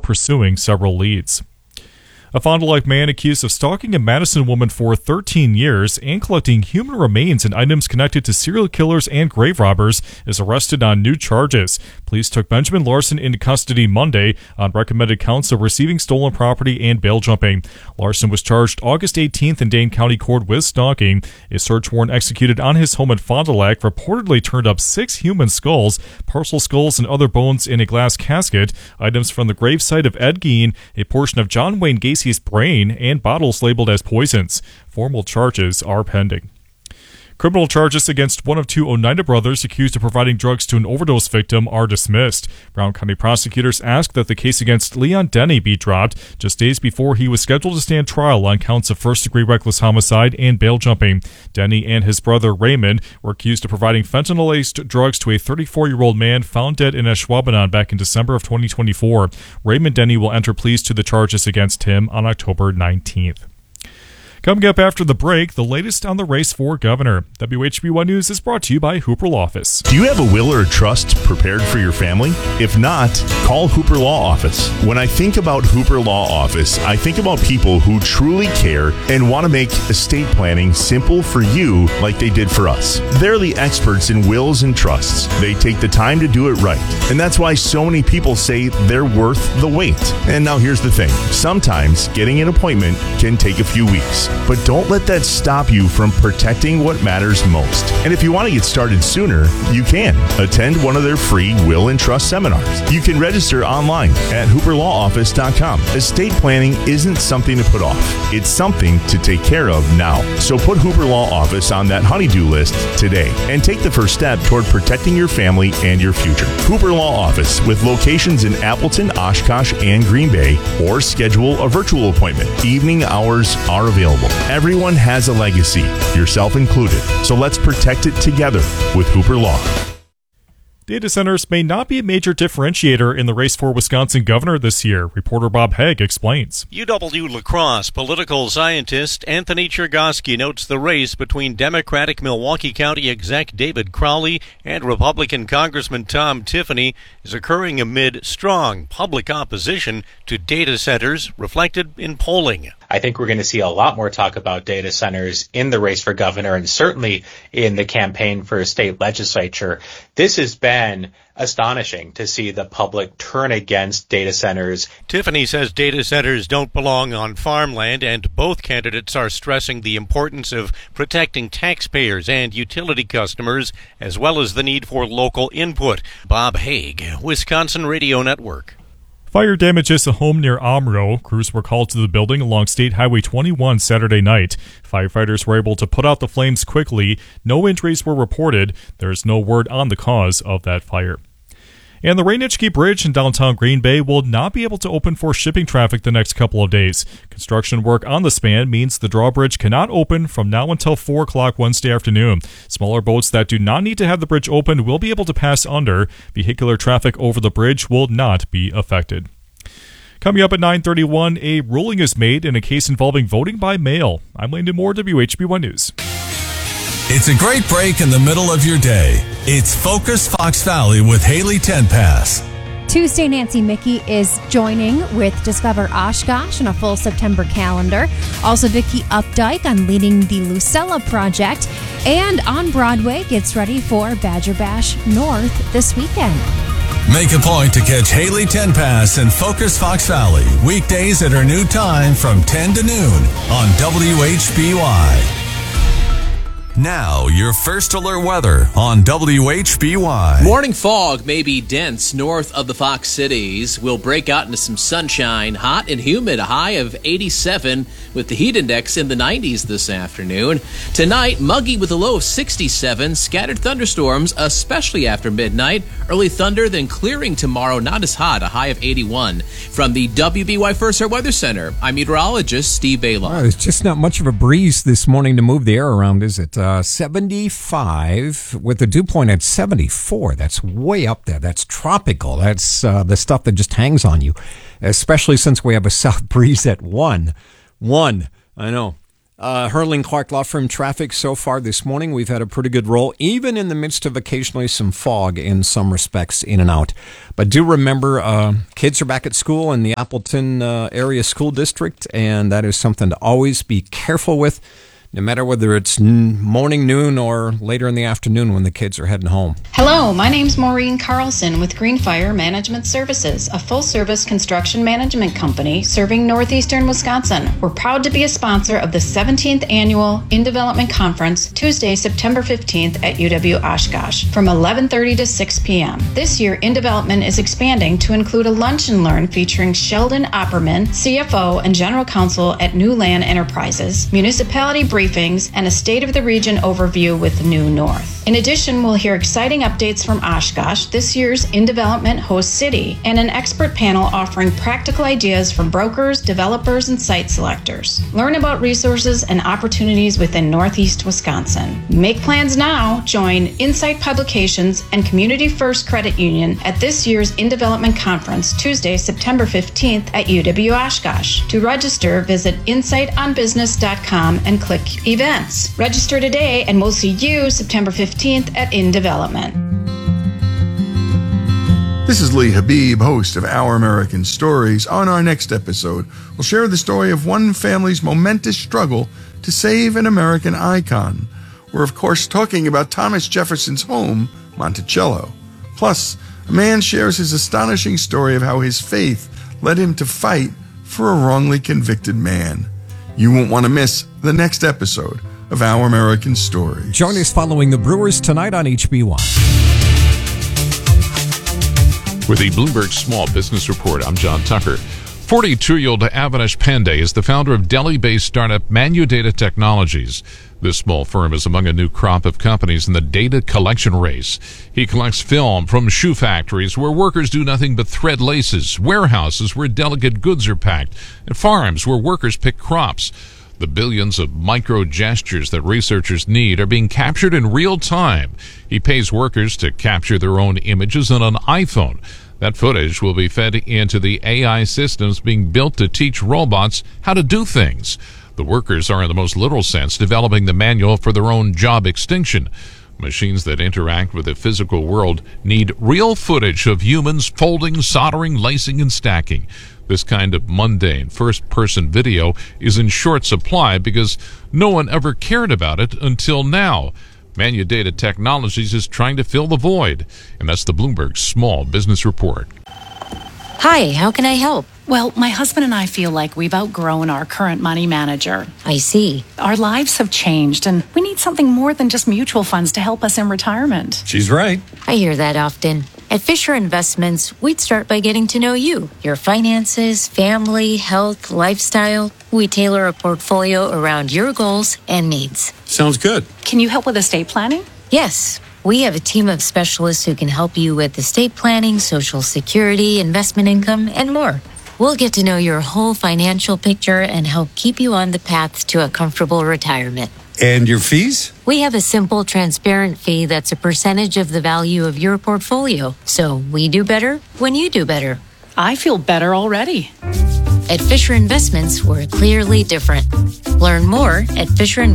pursuing several leads. A Fond du Lac man accused of stalking a Madison woman for 13 years and collecting human remains and items connected to serial killers and grave robbers is arrested on new charges. Police took Benjamin Larson into custody Monday on recommended counts of receiving stolen property and bail jumping. Larson was charged August 18th in Dane County Court with stalking. A search warrant executed on his home in Fond du Lac reportedly turned up 6 human skulls, partial skulls, and other bones in a glass casket, items from the gravesite of Ed Gein, a portion of John Wayne Gacy's brain, and bottles labeled as poisons. Formal charges are pending. Criminal charges against one of 2 Oneida brothers accused of providing drugs to an overdose victim are dismissed. Brown County prosecutors asked that the case against Leon Denny be dropped just days before he was scheduled to stand trial on counts of first-degree reckless homicide and bail jumping. Denny and his brother Raymond were accused of providing fentanyl-laced drugs to a 34-year-old man found dead in Ashwaubenon back in December of 2024. Raymond Denny will enter pleas to the charges against him on October 19th. Coming up after the break, the latest on the race for governor. WHB1 News is brought to you by Hooper Law Office. Do you have a will or a trust prepared for your family? If not, call Hooper Law Office. When I think about Hooper Law Office, I think about people who truly care and want to make estate planning simple for you like they did for us. They're the experts in wills and trusts. They take the time to do it right. And that's why so many people say they're worth the wait. And now here's the thing. Sometimes getting an appointment can take a few weeks. But don't let that stop you from protecting what matters most. And if you want to get started sooner, you can. Attend one of their free will and trust seminars. You can register online at hooperlawoffice.com. Estate planning isn't something to put off. It's something to take care of now. So put Hooper Law Office on that honey-do list today and take the first step toward protecting your family and your future. Hooper Law Office with locations in Appleton, Oshkosh, and Green Bay, or schedule a virtual appointment. Evening hours are available. Everyone has a legacy, yourself included. So let's protect it together with Hooper Law. Data centers may not be a major differentiator in the race for Wisconsin governor this year. Reporter Bob Haig explains. UW-La Crosse political scientist Anthony Chergosky notes the race between Democratic Milwaukee County exec David Crowley and Republican Congressman Tom Tiffany is occurring amid strong public opposition to data centers reflected in polling. I think we're going to see a lot more talk about data centers in the race for governor and certainly in the campaign for state legislature. This has been astonishing to see the public turn against data centers. Tiffany says data centers don't belong on farmland, and both candidates are stressing the importance of protecting taxpayers and utility customers, as well as the need for local input. Bob Haig, Wisconsin Radio Network. Fire damages a home near Omro. Crews were called to the building along State Highway 21 Saturday night. Firefighters were able to put out the flames quickly. No injuries were reported. There is no word on the cause of that fire. And the Rainichke Bridge in downtown Green Bay will not be able to open for shipping traffic the next couple of days. Construction work on the span means the drawbridge cannot open from now until 4 o'clock Wednesday afternoon. Smaller boats that do not need to have the bridge open will be able to pass under. Vehicular traffic over the bridge will not be affected. Coming up at 9:31, a ruling is made in a case involving voting by mail. I'm Landon Moore, WHB1 News. It's a great break in the middle of your day. It's Focus Fox Valley with Haley Tenpass. Tuesday, Nancy Mickey is joining with Discover Oshkosh on a full September calendar. Also, Vicki Updike on leading the Lucella project. And on Broadway gets ready for Badger Bash North this weekend. Make a point to catch Haley Tenpass and Focus Fox Valley weekdays at her new time from 10 to noon on WHBY. Now, your first alert weather on WHBY. Morning fog may be dense north of the Fox Cities. We'll break out into some sunshine, hot and humid, a high of 87 with the heat index in the 90s this afternoon. Tonight, muggy with a low of 67, scattered thunderstorms, especially after midnight. Early thunder, then clearing tomorrow, not as hot, a high of 81. From the WBY First Alert Weather Center, I'm meteorologist Steve Baylor. There's just not much of a breeze this morning to move the air around, is it? 75 with the dew point at 74. That's way up there. That's tropical. That's the stuff that just hangs on you, especially since we have a south breeze at 1. I know. Hurling Clark Law Firm traffic so far this morning, we've had a pretty good roll, even in the midst of occasionally some fog in some respects in and out. But do remember, kids are back at school in the Appleton area school district, and that is something to always be careful with, no matter whether it's morning, noon, or later in the afternoon when the kids are heading home. Hello, my name's Maureen Carlson with Greenfire Management Services, a full-service construction management company serving northeastern Wisconsin. We're proud to be a sponsor of the 17th Annual In Development Conference, Tuesday, September 15th at UW Oshkosh from 11:30 to 6 p.m. This year, In Development is expanding to include a lunch and learn featuring Sheldon Opperman, CFO and General Counsel at New Land Enterprises, municipality briefings, and a State of the Region overview with New North. In addition, we'll hear exciting updates from Oshkosh, this year's In Development host city, and an expert panel offering practical ideas from brokers, developers, and site selectors. Learn about resources and opportunities within Northeast Wisconsin. Make plans now. Join Insight Publications and Community First Credit Union at this year's In Development Conference, Tuesday, September 15th at UW Oshkosh. To register, visit insightonbusiness.com and click Events. Register today, and we'll see you September 15th at In Development. This is Lee Habib, host of Our American Stories. On our next episode, we'll share the story of one family's momentous struggle to save an American icon. We're, of course, talking about Thomas Jefferson's home, Monticello. Plus, a man shares his astonishing story of how his faith led him to fight for a wrongly convicted man. You won't want to miss the next episode of Our American Stories. Join us following the Brewers tonight on HB1. With the Bloomberg Small Business Report, I'm John Tucker. 42-year-old Avinash Pandey is the founder of Delhi-based startup Manudata Technologies. This small firm is among a new crop of companies in the data collection race. He collects film from shoe factories where workers do nothing but thread laces, warehouses where delicate goods are packed, and farms where workers pick crops. The billions of micro gestures that researchers need are being captured in real time. He pays workers to capture their own images on an iPhone. That footage will be fed into the AI systems being built to teach robots how to do things. The workers are, in the most literal sense, developing the manual for their own job extinction. Machines that interact with the physical world need real footage of humans folding, soldering, lacing, and stacking. This kind of mundane first-person video is in short supply because no one ever cared about it until now. Manudata Technologies is trying to fill the void, and that's the Bloomberg Small Business Report. Hi, how can I help? Well, my husband and I feel like we've outgrown our current money manager. I see. Our lives have changed, and we need something more than just mutual funds to help us in retirement. She's right. I hear that often. At Fisher Investments, we'd start by getting to know you, your finances, family, health, lifestyle. We tailor a portfolio around your goals and needs. Sounds good. Can you help with estate planning? Yes. We have a team of specialists who can help you with estate planning, Social Security, investment income, and more. We'll get to know your whole financial picture and help keep you on the path to a comfortable retirement. And your fees? We have a simple, transparent fee that's a percentage of the value of your portfolio. So we do better when you do better. I feel better already. At Fisher Investments, we're clearly different. Learn more at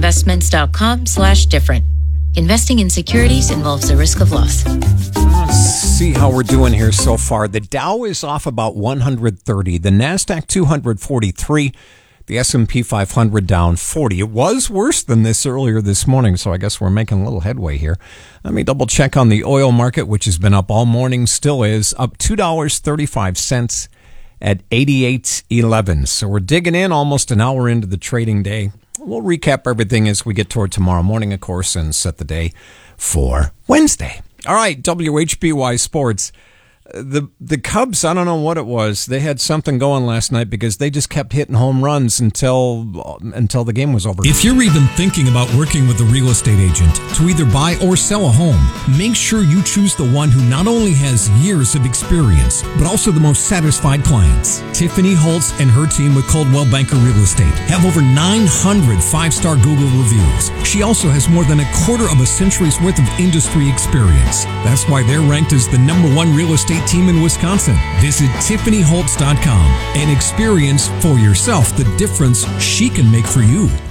FisherInvestments.com/different. Investing in securities involves a risk of loss. Let's see how we're doing here so far. The Dow is off about 130. The NASDAQ 243. The S&P 500 down 40. It was worse than this earlier this morning, so I guess we're making a little headway here. Let me double check on the oil market, which has been up all morning, still is up $2.35 at 88.11. So we're digging in almost an hour into the trading day. We'll recap everything as we get toward tomorrow morning, of course, and set the day for Wednesday. All right, WHBY Sports. The Cubs, I don't know what it was. They had something going last night because they just kept hitting home runs until the game was over. If you're even thinking about working with a real estate agent to either buy or sell a home, make sure you choose the one who not only has years of experience, but also the most satisfied clients. Tiffany Holtz and her team with Coldwell Banker Real Estate have over 900 five-star Google reviews. She also has more than a quarter of a century's worth of industry experience. That's why they're ranked as the #1 real estate team in Wisconsin. Visit TiffanyHoltz.com and experience for yourself the difference she can make for you.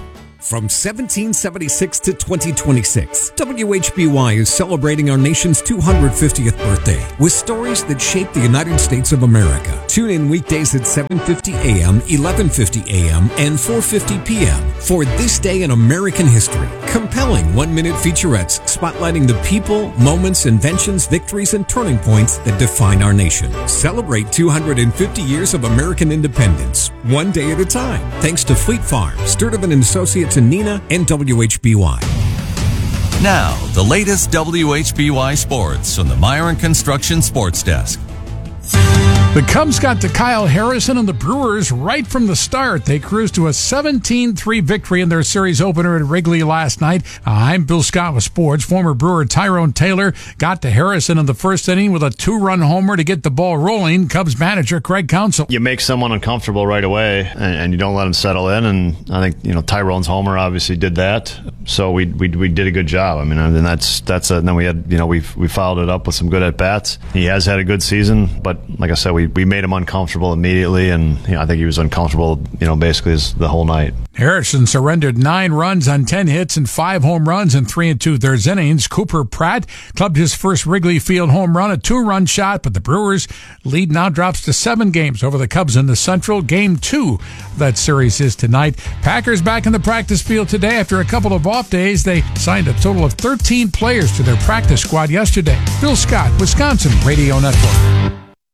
From 1776 to 2026, WHBY is celebrating our nation's 250th birthday with stories that shaped the United States of America. Tune in weekdays at 7:50 a.m., 11:50 a.m., and 4:50 p.m. for This Day in American History. Compelling one-minute featurettes spotlighting the people, moments, inventions, victories, and turning points that define our nation. Celebrate 250 years of American independence, one day at a time. Thanks to Fleet Farm, Sturtevant & Associates in Neenah, and WHBY. Now, the latest WHBY sports from the Myron Construction Sports Desk. The Cubs got to Kyle Harrison and the Brewers right from the start. They cruised to a 17-3 victory in their series opener at Wrigley last night. I'm Bill Scott with sports. Former Brewer Tyrone Taylor got to Harrison in the first inning with a 2-run homer to get the ball rolling. Cubs manager Craig Counsell. You make someone uncomfortable right away, and you don't let them settle in. And I think Tyrone's homer obviously did that. So we did a good job. I mean, and then we had we followed it up with some good at bats. He has had a good season, but like I said, we made him uncomfortable immediately, and I think he was uncomfortable basically the whole night. Harrison surrendered 9 runs on 10 hits and 5 home runs in 3 2/3 innings. Cooper Pratt clubbed his first Wrigley Field home run, a 2-run shot, but the Brewers' lead now drops to 7 games over the Cubs in the Central. Game 2 of that series is tonight. Packers back in the practice field today after a couple of off days. They signed a total of 13 players to their practice squad yesterday. Bill Scott, Wisconsin Radio Network.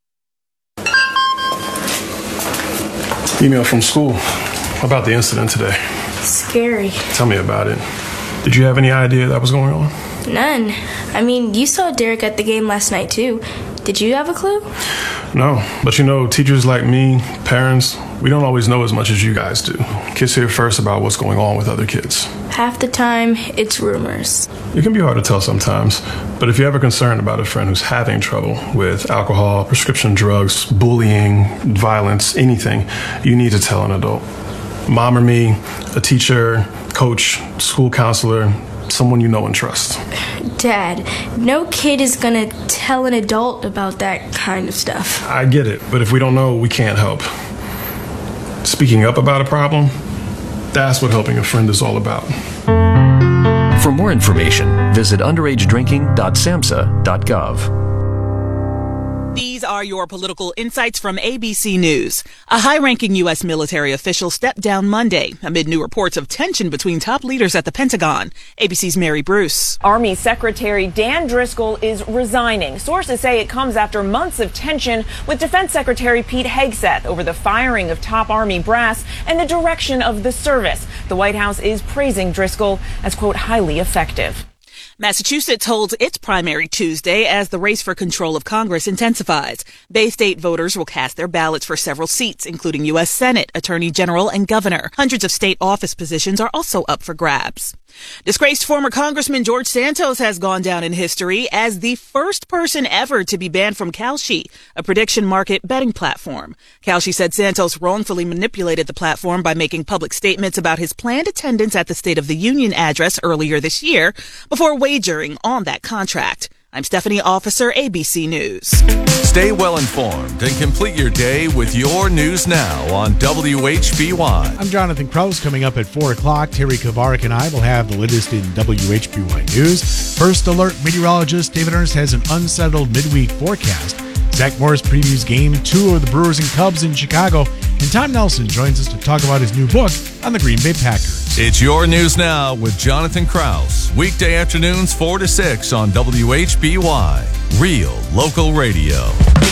Email from school about the incident today. Scary. Tell me about it. Did you have any idea that was going on? None. I mean, you saw Derek at the game last night too. Did you have a clue? No, but teachers like me, parents, we don't always know as much as you guys do. Kids hear first about what's going on with other kids. Half the time, it's rumors. It can be hard to tell sometimes, but if you're ever concerned about a friend who's having trouble with alcohol, prescription drugs, bullying, violence, anything, you need to tell an adult. Mom or me, a teacher, coach, school counselor, someone you know and trust. Dad, no kid is gonna tell an adult about that kind of stuff. I get it, but if we don't know, we can't help. Speaking up about a problem, that's what helping a friend is all about. For more information, visit underagedrinking.samhsa.gov. These are your political insights from ABC News. A high-ranking U.S. military official stepped down Monday amid new reports of tension between top leaders at the Pentagon. ABC's Mary Bruce. Army Secretary Dan Driscoll is resigning. Sources say it comes after months of tension with Defense Secretary Pete Hegseth over the firing of top Army brass and the direction of the service. The White House is praising Driscoll as, quote, highly effective. Massachusetts holds its primary Tuesday as the race for control of Congress intensifies. Bay State voters will cast their ballots for several seats, including U.S. Senate, Attorney General, and Governor. Hundreds of state office positions are also up for grabs. Disgraced former Congressman George Santos has gone down in history as the first person ever to be banned from Kalshi, a prediction market betting platform. Kalshi said Santos wrongfully manipulated the platform by making public statements about his planned attendance at the State of the Union address earlier this year before wagering on that contract. I'm Stephanie Officer, ABC News. Stay well informed and complete your day with your news now on WHBY. I'm Jonathan Krause. Coming up at 4 o'clock, Terry Kovarik and I will have the latest in WHBY News. First Alert meteorologist David Ernst has an unsettled midweek forecast. Zach Morris previews Game 2 of the Brewers and Cubs in Chicago. And Tom Nelson joins us to talk about his new book on the Green Bay Packers. It's your news now with Jonathan Krause. Weekday afternoons 4 to 6 on WHBY. Real local radio.